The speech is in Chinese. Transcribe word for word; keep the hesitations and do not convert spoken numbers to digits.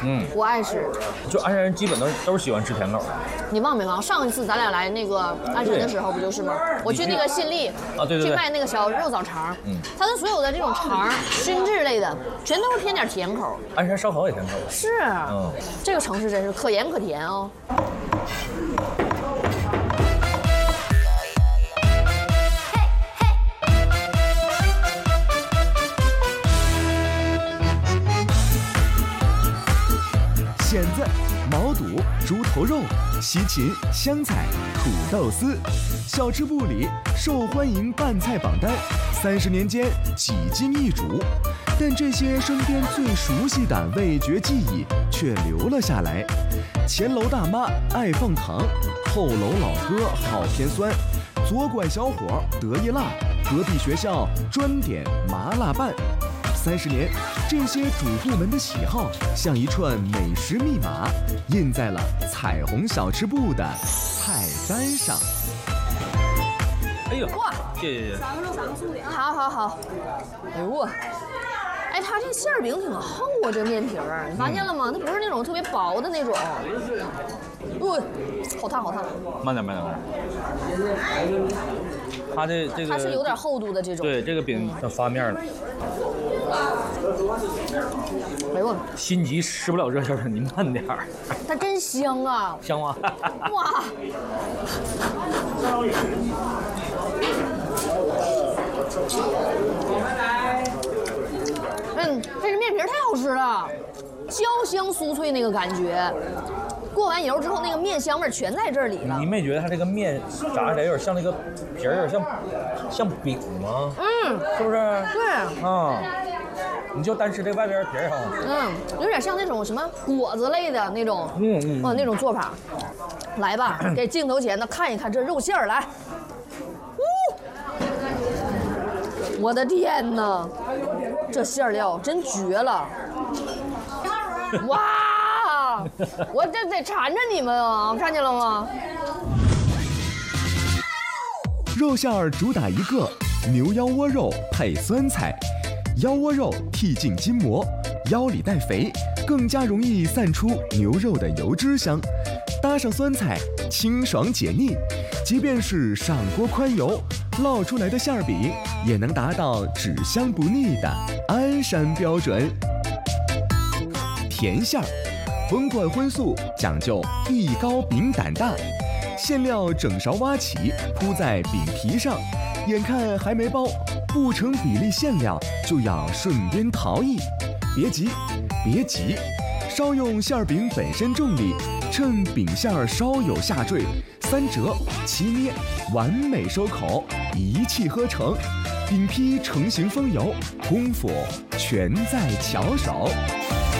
嗯， 我爱吃。 就鞍山人基本都都是喜欢吃甜口的。 你忘没忘？上一次咱俩来那个鞍山的时候，不就是吗？我去那个信利啊，对对对， 去卖那个小肉枣肠， 嗯， 它的所有的这种肠、熏制类的，全都是偏点甜口。 鞍山烧烤也甜口。 是， 嗯， 这个城市真是可盐可甜哦。 蚬子、毛肚、猪头肉、西芹、香菜、土豆丝，小吃部里受欢迎拌菜榜单，三十年间几经易主，但这些身边最熟悉的味觉记忆却留了下来。前楼大妈爱放糖，后楼老哥好偏酸，左拐小伙得意辣，隔壁学校专点麻辣拌。三十年，这些主部们的喜好像一串美食密码，印在了彩虹小吃部的菜单上。 哎呦， 哇， 谢谢谢谢。 三个肉三个素的啊。 好好好。哎呦我，哎，它这馅儿饼挺厚啊，这面皮儿，你发现了吗？它不是那种特别薄的那种。哇、呃，好烫好烫。 慢点慢点慢点。它的这个它是有点厚度的这种。 对，这个饼要发面了。 哎呦， 心急吃不了热事儿，你慢点儿。 它真香啊！ 香吗？ 哇！嗯，这个面皮太好吃了，焦香酥脆那个感觉，过完油之后那个面香味全在这里了。 你没觉得它这个面炸起来有点像那个皮儿，有点像像饼吗？ 嗯， 是不是？ 对。 啊。你就单吃这外边皮儿哈， 嗯，有点像那种什么果子类的那种， 嗯嗯， 哦那种做法。来吧，给镜头前的看一看这肉馅儿，来，呜，我的天哪，这馅料真绝了！哇，我这得缠着你们啊，看见了吗？ 肉馅儿主打一个牛腰窝肉配酸菜。腰窝肉剔尽筋膜，腰里带肥，更加容易散出牛肉的油脂香。搭上酸菜，清爽解腻。即便是上锅宽油，烙出来的馅儿饼也能达到只香不腻的鞍山标准。甜馅儿，甭管荤素，讲究艺高饼胆大。馅料整勺挖起，铺在饼皮上，眼看还没包，不成比例馅料就要顺便逃逸。别急，别急，稍用馅饼本身重力，趁饼馅儿稍有下坠，三折齐捏，完美收口，一气呵成。饼坯成型封油，功夫全在巧手。